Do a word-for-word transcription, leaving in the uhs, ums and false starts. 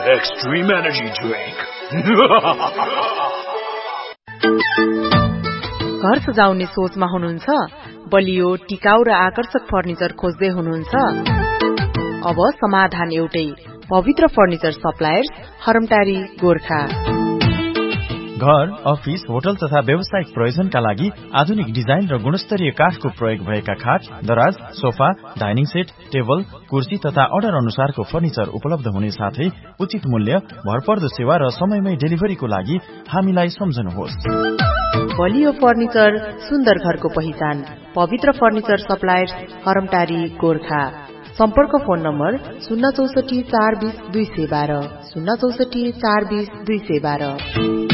Extreme Energy Drink. घर सजाउने सोचमा हुनुहुन्छ? बलियो, टिकाउ र आकर्षक फर्निचर खोज्दै हुनुहुन्छ? अब समाधान एउटै, पवित्र फर्निचर सप्लायर्स, हरमटारी, गोर्खा। घर, अफिस, होटल तथा व्यावसायिक प्रयोजनका लागि आधुनिक डिजाइन र गुणस्तरीय काठको प्रयोग भएका खाट, दराज, सोफा, डाइनिङ सेट, टेबल, कुर्सी तथा अर्डर अनुसारको फर्निचर उपलब्ध हुने साथै उचित मूल्य, भरपर्दो सेवा र समयमै डेलिभरीको लागि हामीलाई सम्झनुहोस्। बलियो फर्निचर, सुन्दर घरको पहिचान, पवित्र फर्निचर सप्लायर्स, हरमटारी, गोर्खा। सम्पर्क फोन नम्बर शून्य चौसठी चार बीस दुई सय बाह्र शून्य चौसठी चार बीस दुई सय बाह्र।